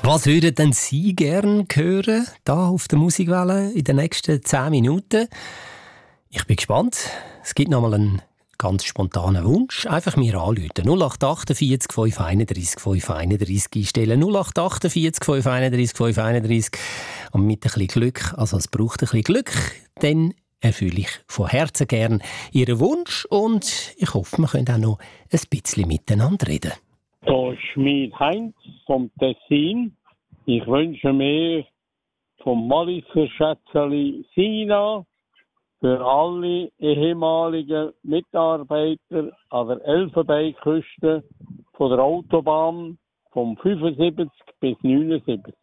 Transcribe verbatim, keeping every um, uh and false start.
Was würden denn Sie gerne hören, da auf der Musikwelle in den nächsten zehn Minuten? Ich bin gespannt. Es gibt noch mal einen ganz spontanen Wunsch. Einfach mir anrufen. null acht achtundvierzig fünf einunddreißig fünf einunddreißig einstellen. null acht achtundvierzig fünf einunddreißig fünf einunddreißig. Und mit ein bisschen Glück, also es braucht ein bisschen Glück, dann erfülle ich von Herzen gern Ihren Wunsch und ich hoffe, wir können auch noch ein bisschen miteinander reden. Da ist Schmied Heinz vom Tessin. Ich wünsche mir vom Malisser Schätzeli Sina für alle ehemaligen Mitarbeiter an der Elfenbeinküste von der Autobahn vom fünfundsiebzig bis neunundsiebzig.